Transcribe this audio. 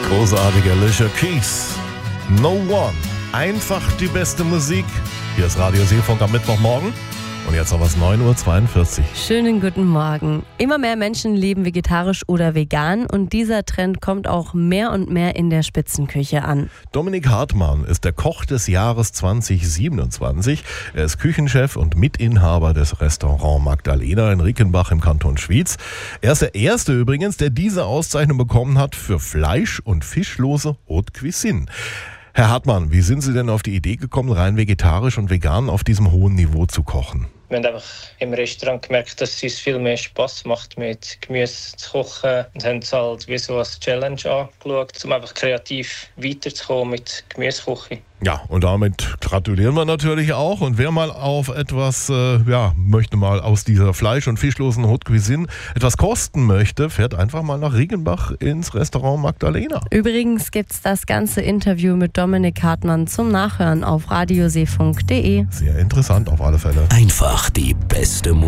Großartige Alicia Keys. No One. Einfach die beste Musik. Hier ist Radio Seefunk am Mittwochmorgen. Und jetzt noch was, 9.42 Uhr. Schönen guten Morgen. Immer mehr Menschen leben vegetarisch oder vegan und dieser Trend kommt auch mehr und mehr in der Spitzenküche an. Dominik Hartmann ist der Koch des Jahres 2027. Er ist Küchenchef und Mitinhaber des Restaurant Magdalena in Rickenbach im Kanton Schwyz. Er ist der Erste übrigens, der diese Auszeichnung bekommen hat für fleisch- und fischlose Haute Cuisine. Herr Hartmann, wie sind Sie denn auf die Idee gekommen, rein vegetarisch und vegan auf diesem hohen Niveau zu kochen? Wir haben einfach im Restaurant gemerkt, dass es viel mehr Spass macht, mit Gemüse zu kochen. Und haben es halt wie so als Challenge angeschaut, um einfach kreativ weiterzukommen mit Gemüseküche. Ja, und damit gratulieren wir natürlich auch. Und wer mal auf etwas, möchte mal aus dieser fleisch- und fischlosen Haute Cuisine etwas kosten möchte, fährt einfach mal nach Rickenbach ins Restaurant Magdalena. Übrigens gibt's das ganze Interview mit Dominik Hartmann zum Nachhören auf radioseefunk.de. Sehr interessant auf alle Fälle. Einfach die beste Musik.